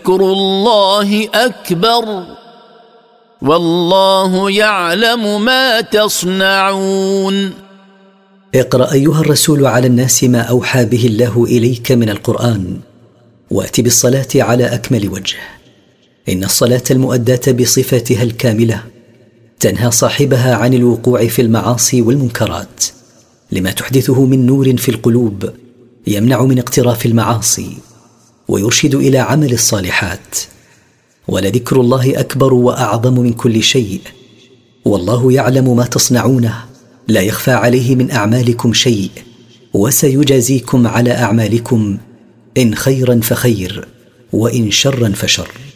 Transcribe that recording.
ولذكر الله أكبر والله يعلم ما تصنعون. اقرأ أيها الرسول على الناس ما أوحى به الله إليك من القرآن، وأت بالصلاة على أكمل وجه. إن الصلاة المؤداة بصفتها الكاملة تنهى صاحبها عن الوقوع في المعاصي والمنكرات، لما تحدثه من نور في القلوب يمنع من اقتراف المعاصي ويرشد إلى عمل الصالحات. ولذكر الله أكبر وأعظم من كل شيء، والله يعلم ما تصنعونه، لا يخفى عليه من أعمالكم شيء، وسيجازيكم على أعمالكم إن خيرا فخير وإن شرا فشر.